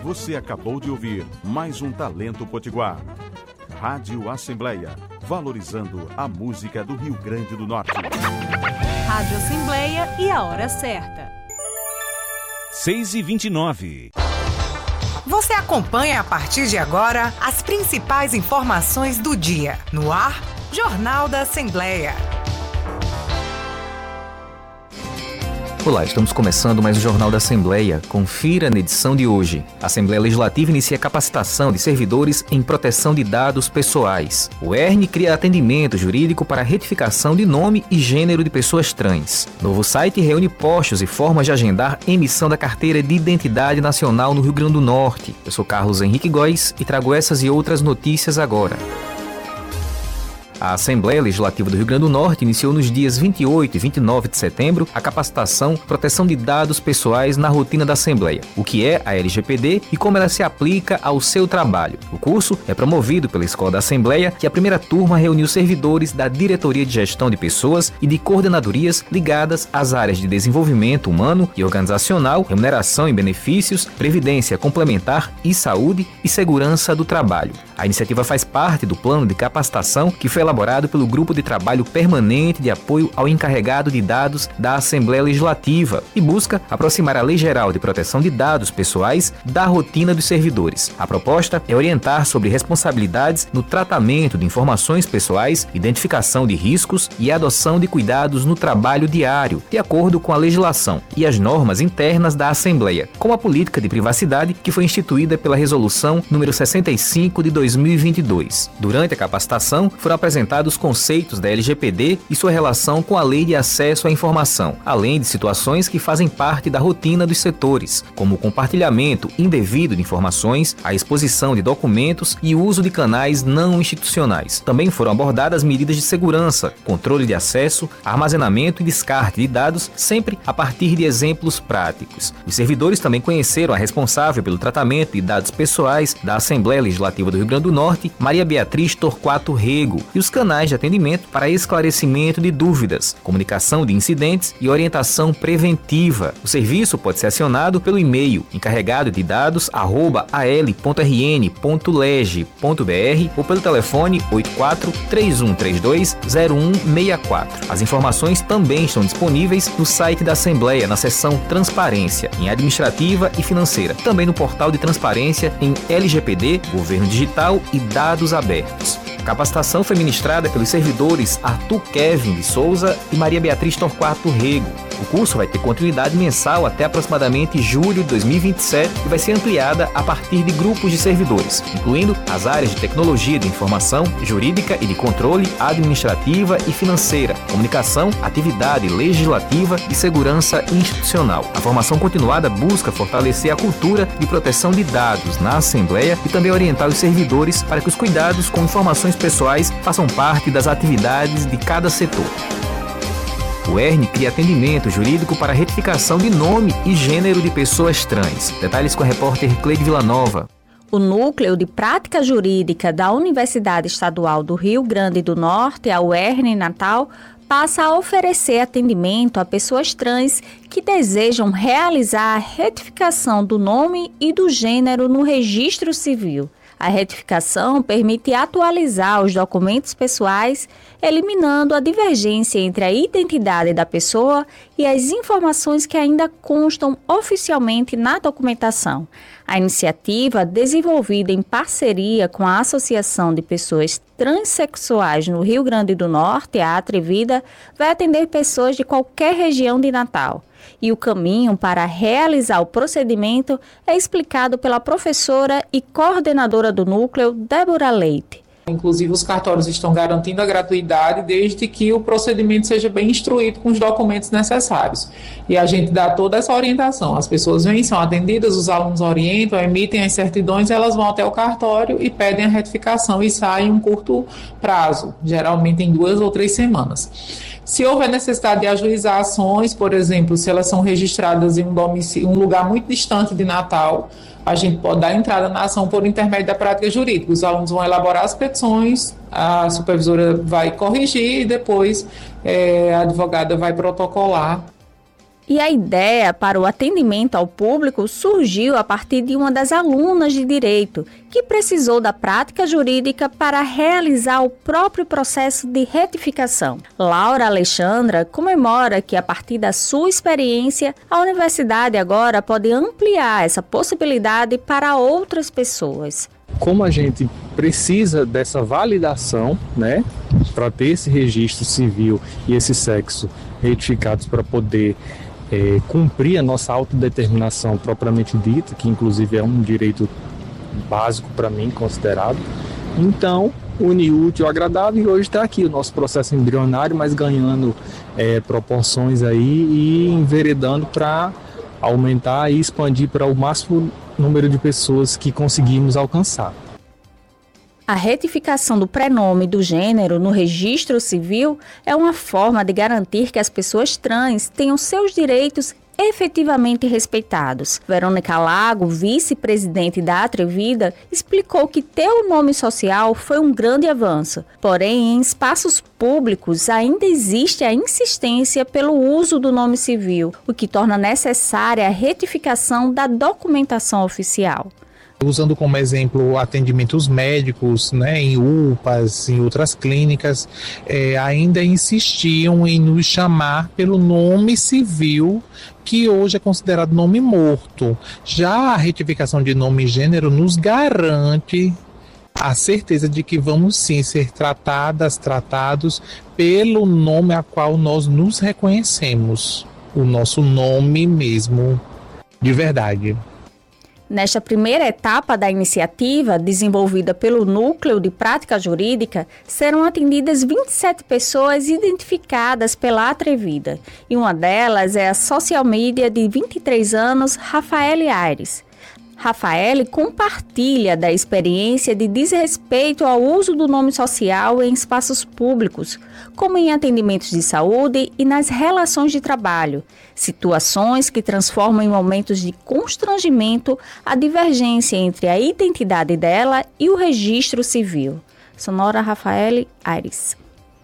Você acabou de ouvir mais um Talento Potiguar. Rádio Assembleia, valorizando a música do Rio Grande do Norte. Rádio Assembleia e a hora certa. 6h29. Você acompanha a partir de agora as principais informações do dia. No ar, Jornal da Assembleia. Olá, estamos começando mais o Jornal da Assembleia. Confira na edição de hoje. A Assembleia Legislativa inicia capacitação de servidores em proteção de dados pessoais. O ERN cria atendimento jurídico para retificação de nome e gênero de pessoas trans. Novo site reúne postos e formas de agendar emissão da Carteira de Identidade Nacional no Rio Grande do Norte. Eu sou Carlos Henrique Góes e trago essas e outras notícias agora. A Assembleia Legislativa do Rio Grande do Norte iniciou nos dias 28 e 29 de setembro a capacitação Proteção de Dados Pessoais na rotina da Assembleia, o que é a LGPD e como ela se aplica ao seu trabalho. O curso é promovido pela Escola da Assembleia, que a primeira turma reuniu servidores da Diretoria de Gestão de Pessoas e de coordenadorias ligadas às áreas de desenvolvimento humano e organizacional, remuneração e benefícios, previdência complementar e saúde e segurança do trabalho. A iniciativa faz parte do plano de capacitação que foi elaborado pelo Grupo de Trabalho Permanente de Apoio ao Encarregado de Dados da Assembleia Legislativa e busca aproximar a Lei Geral de Proteção de Dados Pessoais da rotina dos servidores. A proposta é orientar sobre responsabilidades no tratamento de informações pessoais, identificação de riscos e adoção de cuidados no trabalho diário, de acordo com a legislação e as normas internas da Assembleia, como a política de privacidade que foi instituída pela Resolução número 65 de 2022. Durante a capacitação, foram apresentados os conceitos da LGPD e sua relação com a Lei de Acesso à Informação, além de situações que fazem parte da rotina dos setores, como o compartilhamento indevido de informações, a exposição de documentos e o uso de canais não institucionais. Também foram abordadas medidas de segurança, controle de acesso, armazenamento e descarte de dados, sempre a partir de exemplos práticos. Os servidores também conheceram a responsável pelo tratamento de dados pessoais da Assembleia Legislativa do Rio Grande do Norte, Maria Beatriz Torquato Rego, e os canais de atendimento para esclarecimento de dúvidas, comunicação de incidentes e orientação preventiva. O serviço pode ser acionado pelo e-mail encarregado-de-dados@al.rn.leg.br ou pelo telefone 84 3132 0164. As informações também estão disponíveis no site da Assembleia, na seção Transparência, em Administrativa e Financeira, também no portal de transparência em LGPD, Governo Digital e Dados Abertos. A capacitação foi ministrada pelos servidores Arthur Kevin de Souza e Maria Beatriz Torquato Rego. O curso vai ter continuidade mensal até aproximadamente julho de 2027 e vai ser ampliada a partir de grupos de servidores, incluindo as áreas de tecnologia de informação, jurídica e de controle, administrativa e financeira, comunicação, atividade legislativa e segurança institucional. A formação continuada busca fortalecer a cultura de proteção de dados na Assembleia e também orientar os servidores para que os cuidados com informações pessoais façam parte das atividades de cada setor. O ERN cria atendimento jurídico para retificação de nome e gênero de pessoas trans. Detalhes com a repórter Cleide Villanova. O Núcleo de Prática Jurídica da Universidade Estadual do Rio Grande do Norte, a UERN Natal, passa a oferecer atendimento a pessoas trans que desejam realizar a retificação do nome e do gênero no registro civil. A retificação permite atualizar os documentos pessoais, eliminando a divergência entre a identidade da pessoa e as informações que ainda constam oficialmente na documentação. A iniciativa, desenvolvida em parceria com a Associação de Pessoas Transsexuais no Rio Grande do Norte, a Atrevida, vai atender pessoas de qualquer região de Natal. E o caminho para realizar o procedimento é explicado pela professora e coordenadora do núcleo, Débora Leite. Inclusive, os cartórios estão garantindo a gratuidade desde que o procedimento seja bem instruído com os documentos necessários. E a gente dá toda essa orientação. As pessoas vêm, são atendidas, os alunos orientam, emitem as certidões, elas vão até o cartório e pedem a retificação e saem em um curto prazo, geralmente em 2 ou 3 semanas. Se houver necessidade de ajuizar ações, por exemplo, se elas são registradas em um lugar muito distante de Natal, a gente pode dar entrada na ação por intermédio da prática jurídica. Os alunos vão elaborar as petições, a supervisora vai corrigir e depois a advogada vai protocolar. E a ideia para o atendimento ao público surgiu a partir de uma das alunas de Direito, que precisou da prática jurídica para realizar o próprio processo de retificação. Laura Alexandra comemora que, a partir da sua experiência, a universidade agora pode ampliar essa possibilidade para outras pessoas. Como a gente precisa dessa validação, né, para ter esse registro civil e esse sexo retificados para poder cumprir a nossa autodeterminação propriamente dita, que inclusive é um direito básico para mim, considerado. Então, une útil ao agradável, e hoje está aqui o nosso processo embrionário, mas ganhando proporções aí e enveredando para aumentar e expandir para o máximo número de pessoas que conseguimos alcançar. A retificação do prenome e do gênero no registro civil é uma forma de garantir que as pessoas trans tenham seus direitos efetivamente respeitados. Verônica Lago, vice-presidente da Atrevida, explicou que ter o nome social foi um grande avanço. Porém, em espaços públicos ainda existe a insistência pelo uso do nome civil, o que torna necessária a retificação da documentação oficial. Usando como exemplo atendimentos médicos, né, em UPAs, em outras clínicas, ainda insistiam em nos chamar pelo nome civil, que hoje é considerado nome morto. Já a retificação de nome e gênero nos garante a certeza de que vamos sim ser tratados pelo nome a qual nós nos reconhecemos, o nosso nome mesmo de verdade. Nesta primeira etapa da iniciativa, desenvolvida pelo Núcleo de Prática Jurídica, serão atendidas 27 pessoas identificadas pela Atrevida, e uma delas é a social media de 23 anos, Rafaele Aires. Rafaele compartilha da experiência de desrespeito ao uso do nome social em espaços públicos, como em atendimentos de saúde e nas relações de trabalho, situações que transformam em momentos de constrangimento a divergência entre a identidade dela e o registro civil. Sonora Rafaele Aires.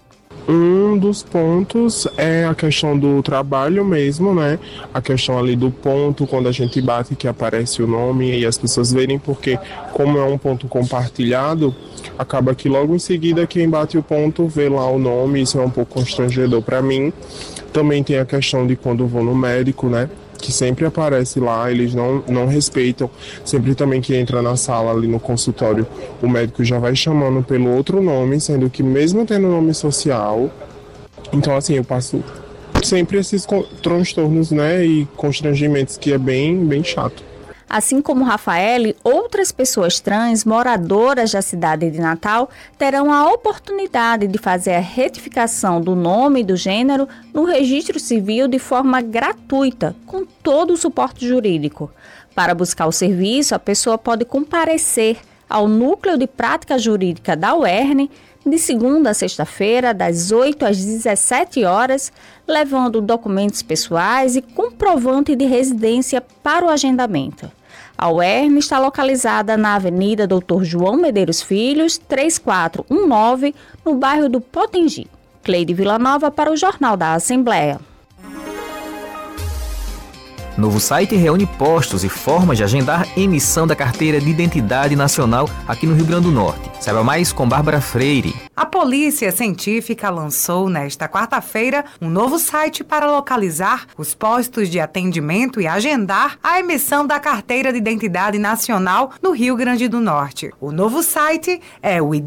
Um dos pontos é a questão do trabalho mesmo, né? A questão ali do ponto, quando a gente bate que aparece o nome e as pessoas verem, porque como é um ponto compartilhado, acaba que logo em seguida quem bate o ponto vê lá o nome, isso é um pouco constrangedor para mim. Também tem a questão de quando eu vou no médico, né? Que sempre aparece lá, eles não respeitam. Sempre também que entra na sala ali no consultório, o médico já vai chamando pelo outro nome, sendo que mesmo tendo nome social. Então assim, eu passo sempre esses transtornos, né, e constrangimentos que é bem chato. Assim como Rafaele, outras pessoas trans moradoras da cidade de Natal terão a oportunidade de fazer a retificação do nome e do gênero no registro civil de forma gratuita, com todo o suporte jurídico. Para buscar o serviço, a pessoa pode comparecer ao Núcleo de Prática Jurídica da UERN de segunda a sexta-feira, das 8 às 17 horas, levando documentos pessoais e comprovante de residência para o agendamento. A UERN está localizada na Avenida Dr. João Medeiros Filhos, 3419, no bairro do Potengi. Cleide Villanova para o Jornal da Assembleia. Novo site reúne postos e formas de agendar emissão da Carteira de Identidade Nacional aqui no Rio Grande do Norte. Saiba mais com Bárbara Freire. A Polícia Científica lançou nesta quarta-feira um novo site para localizar os postos de atendimento e agendar a emissão da Carteira de Identidade Nacional no Rio Grande do Norte. O novo site é o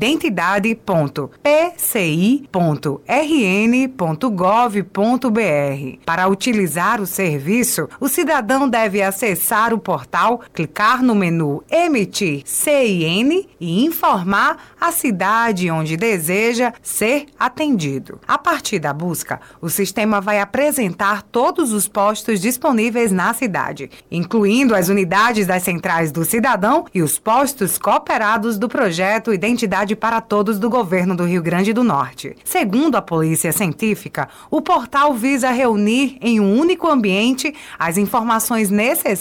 identidade.pci.rn.gov.br. Para utilizar o serviço, o cidadão deve acessar o portal, clicar no menu Emitir CIN e informar a cidade onde deseja ser atendido. A partir da busca, o sistema vai apresentar todos os postos disponíveis na cidade, incluindo as unidades das centrais do cidadão e os postos cooperados do projeto Identidade para Todos do Governo do Rio Grande do Norte. Segundo a Polícia Científica, o portal visa reunir em um único ambiente as informações necessárias